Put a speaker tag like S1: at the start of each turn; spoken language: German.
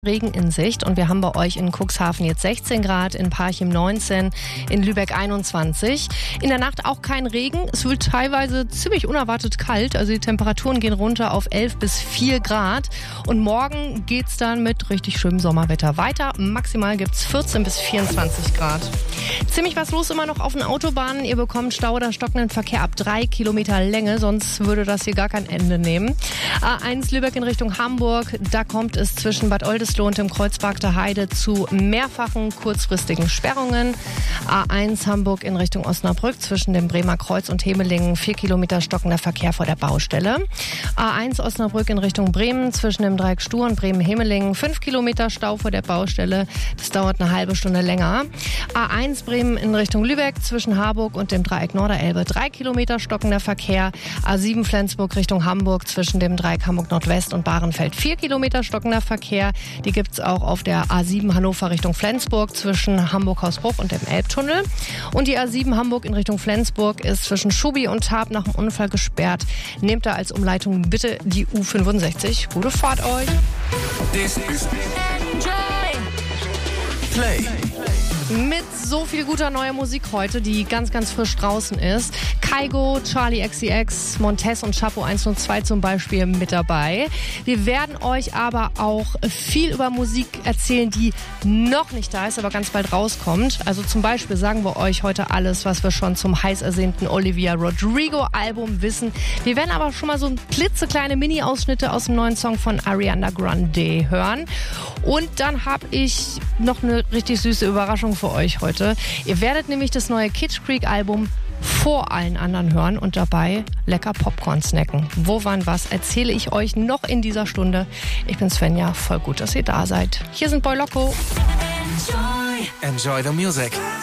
S1: Regen in Sicht und wir haben bei euch in Cuxhaven jetzt 16 Grad, in Parchim 19, in Lübeck 21. In der Nacht auch kein Regen, es wird teilweise ziemlich unerwartet kalt, also die Temperaturen gehen runter auf 11 bis 4 Grad und morgen geht's dann mit richtig schönem Sommerwetter weiter. Maximal gibt's 14 bis 24 Grad. Ziemlich was los immer noch auf den Autobahnen, ihr bekommt Stau oder stockenden Verkehr ab 3 Kilometer Länge, sonst würde das hier gar kein Ende nehmen. A1 Lübeck in Richtung Hamburg, da kommt es zwischen Bad Oldesloe und dem Kreuzberg der Heide zu mehrfachen kurzfristigen Sperrungen. A1 Hamburg in Richtung Osnabrück zwischen dem Bremer Kreuz und Hemelingen 4 Kilometer stockender Verkehr vor der Baustelle. A1 Osnabrück in Richtung Bremen zwischen dem Dreieck Stur und Bremen-Hemelingen 5 Kilometer Stau vor der Baustelle. Das dauert eine halbe Stunde länger. A1 Bremen in Richtung Lübeck zwischen Harburg und dem Dreieck Norderelbe 3 Kilometer stockender Verkehr. A7 Flensburg Richtung Hamburg zwischen dem Dreieck Hamburg Nordwest und Bahrenfeld 4 Kilometer stockender Verkehr. Die gibt es auch auf der A7 Hannover Richtung Flensburg zwischen Hamburg-Hausbruch und dem Elbtunnel. Und die A7 Hamburg in Richtung Flensburg ist zwischen Schubi und Tarp nach dem Unfall gesperrt. Nehmt da als Umleitung bitte die U65. Gute Fahrt euch.
S2: This is Play.
S1: Mit so viel guter neuer Musik heute, die ganz, ganz frisch draußen ist. Kygo, Charlie XCX, Montez und Chapo 102 zum Beispiel mit dabei. Wir werden euch aber auch viel über Musik erzählen, die noch nicht da ist, aber ganz bald rauskommt. Also zum Beispiel sagen wir euch heute alles, was wir schon zum heiß ersehnten Olivia Rodrigo-Album wissen. Wir werden aber schon mal so klitzekleine Mini-Ausschnitte aus dem neuen Song von Ariana Grande hören. Und dann habe ich noch eine richtig süße Überraschung für euch heute. Ihr werdet nämlich das neue Kitsch Creek Album vor allen anderen hören und dabei lecker Popcorn snacken. Wo, wann, was erzähle ich euch noch in dieser Stunde. Ich bin Svenja, voll gut, dass ihr da seid. Hier sind Boy Loco.
S2: Enjoy the music.